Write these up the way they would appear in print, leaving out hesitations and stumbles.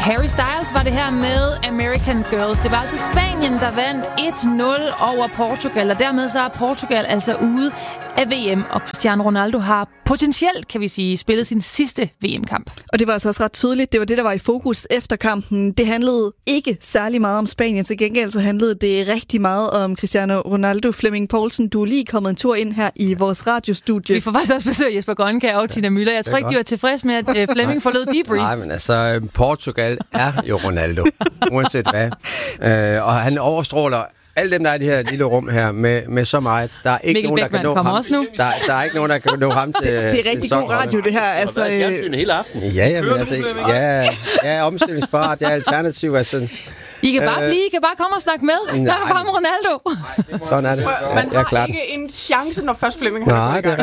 Harry Styles var det her med American Girls. Det var altså Spanien, der vandt 1-0 over Portugal, og dermed så er Portugal altså ude af VM, og Cristiano Ronaldo har potentielt, kan vi sige, spillet sin sidste VM-kamp. Og det var altså også ret tydeligt. Det var det, der var i fokus efter kampen. Det handlede ikke særlig meget om Spanien. Til gengæld så handlede det rigtig meget om Cristiano Ronaldo. Flemming Poulsen, du er lige kommet en tur ind her i vores radiostudie. Vi får faktisk også besøg Jesper Grønkjær og Tina Müller. Jeg tror ikke, de var tilfredse med, at Flemming forlod debrief. Nej, men altså, Portugal er jo Ronaldo, uanset hvad. Og han overstråler alle dem, der er i det her lille rum her, med så meget. Der er ikke Mikkel nogen, der Beckmann kan nå ham. Også nu. Der er ikke nogen, der kan nå ham til. Det er rigtig god radio, det her. Altså, hele aften. Ja, men altså, jeg er omstillingsparat, jeg er alternativ. Altså, I kan bare komme og snakke med. Snak bare med Ronaldo. Sådan er det. Man har ikke en chance, når først Flemming har. Nej, det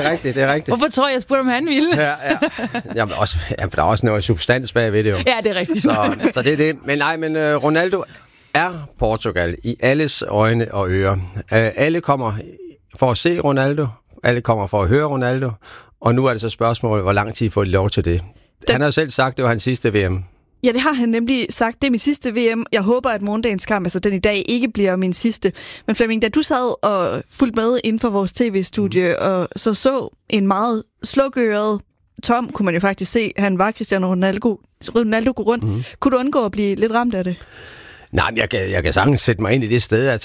er rigtigt. Hvorfor tror jeg spurgte, om han ville? Ja. Jamen, for der er også noget substans bag ved det jo. Ja, det er rigtigt. Så det er det. Men Ronaldo er Portugal i alles øjne og ører. Alle kommer for at se Ronaldo, alle kommer for at høre Ronaldo, og nu er det så spørgsmålet, hvor lang tid får de lov til det. Han har jo selv sagt, det var hans sidste VM. Ja, det har han nemlig sagt. Det er min sidste VM. Jeg håber, at morgendagens kamp, altså den i dag, ikke bliver min sidste. Men Flemming, da du sad og fulgte med inden for vores tv-studie, og så en meget slukøret Tom, kunne man jo faktisk se, han var Cristiano Ronaldo gå rundt. Kunne du undgå at blive lidt ramt af det? Nej, jeg kan sagtens sætte mig ind i det sted, altså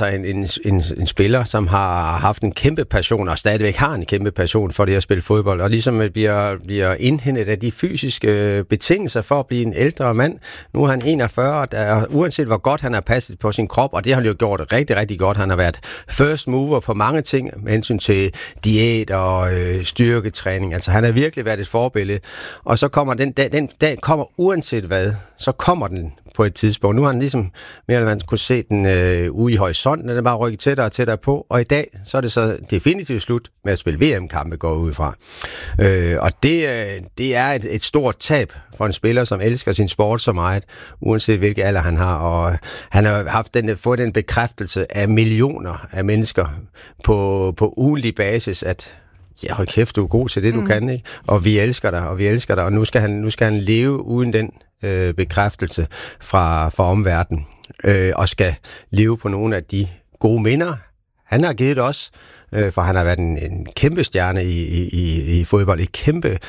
en spiller, som har haft en kæmpe passion, og stadigvæk har en kæmpe passion for det at spille fodbold, og ligesom bliver indhentet af de fysiske betingelser for at blive en ældre mand. Nu er han 41, og uanset hvor godt han har passet på sin krop, og det har han jo gjort rigtig, rigtig godt. Han har været first mover på mange ting, med hensyn til diæt og styrketræning. Altså han har virkelig været et forbillede, og så kommer den dag kommer uanset hvad, så kommer den på et tidspunkt. Nu har han ligesom mere eller mindre kunne se den ude i horisonten, den er bare rykket tættere og tættere på, og i dag så er det så definitivt slut med at spille VM-kampe går ud fra. Og det er et stort tab for en spiller, som elsker sin sport så meget, uanset hvilken alder han har, og han har fået den bekræftelse af millioner af mennesker på ugentlig basis, at ja, hold kæft, du er god til det, du kan, ikke? Og vi elsker dig, og nu skal han leve uden den bekræftelse fra omverdenen, og skal leve på nogle af de gode minder, han har givet os, for han har været en kæmpe stjerne i fodbold, et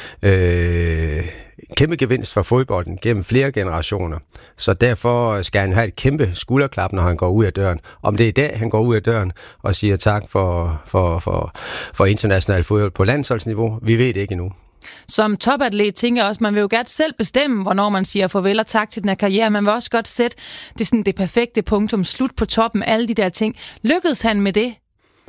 kæmpe gevinst for fodbolden gennem flere generationer. Så derfor skal han have et kæmpe skulderklap, når han går ud af døren. Om det er i dag, han går ud af døren og siger tak for international fodbold på landsholdsniveau, vi ved det ikke endnu. Som topatlet tænker jeg også, man vil jo gerne selv bestemme, hvornår man siger farvel og tak til den her karriere. Man vil også godt sætte det perfekte punktum, slut på toppen, alle de der ting. Lykkedes han med det?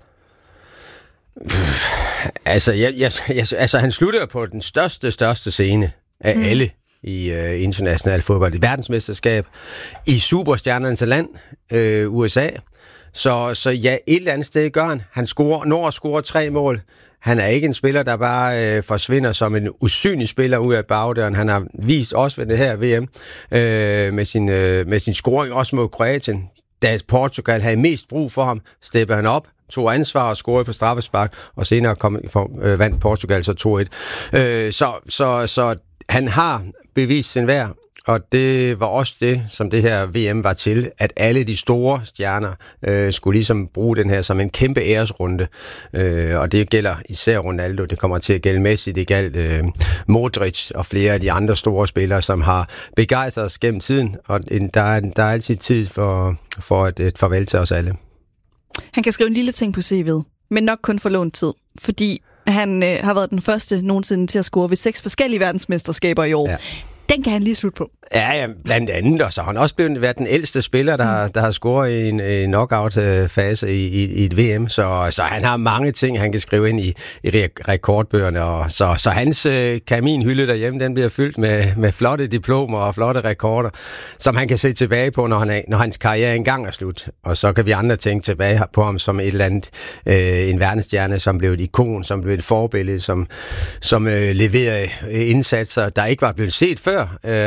Altså, han slutter på den største scene af alle i international fodbold. I verdensmesterskab, i superstjernernes land, USA. Så ja, et eller andet sted gør han. Han når at score 3 mål. Han er ikke en spiller, der bare forsvinder som en usynlig spiller ud af bagdøren. Han har vist også ved det her VM med sin scoring også mod Kroatien. Da Portugal havde mest brug for ham, steppede han op, tog ansvar og scorede på straffespark, og senere vandt Portugal så 2-1. Så han har bevist sin værd, og det var også det, som det her VM var til, at alle de store stjerner skulle ligesom bruge den her som en kæmpe æresrunde. Og det gælder især Ronaldo, det kommer til at gælde Messi, det gælder Modric og flere af de andre store spillere, som har begejstret os gennem tiden, og der er altid tid for et farvel til os alle. Han kan skrive en lille ting på CV'et, men nok kun for lånt tid, fordi han har været den første nogensinde til at score ved 6 forskellige verdensmesterskaber i år. Ja. Den kan han lige slutte på. Ja, blandt andet, og så har han også været den ældste spiller, der har scoret i en knockout-fase i et VM, så han har mange ting, han kan skrive ind i rekordbøgerne, og så hans kaminhylde derhjemme, den bliver fyldt med flotte diplomer og flotte rekorder, som han kan se tilbage på, når hans karriere engang er slut. Og så kan vi andre tænke tilbage på ham som et eller andet, en verdensstjerne, som blev et ikon, som blev et forbillede, som leverede indsatser, der ikke var blevet set før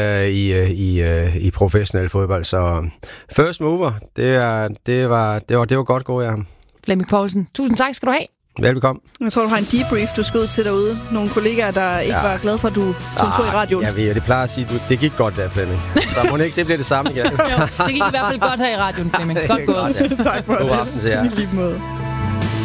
i professionel fodbold. Så first mover, det var godt gået af ham. Flemming Poulsen, tusind tak skal du have. Velbekomme. Jeg tror, du har en debrief, du skal ud til derude. Nogle kollegaer, der ikke var glade for, at du tog en tur i radioen. Jeg ved, det plejer at sige, det gik godt der, Flemming. Så må det bliver det samme igen. Jo, det gik i hvert fald godt her i radioen, Flemming. Godt gået. God aften til jer. I lige måde.